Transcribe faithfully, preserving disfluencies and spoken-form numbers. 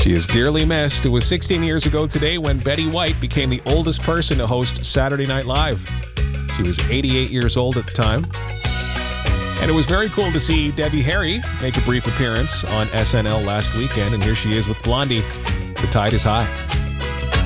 She is dearly missed. It was sixteen years ago today when Betty White became the oldest person to host Saturday Night Live. She was eighty-eight years old at the time. And it was very cool to see Debbie Harry make a brief appearance on S N L last weekend, and here she is with Blondie. The tide is high.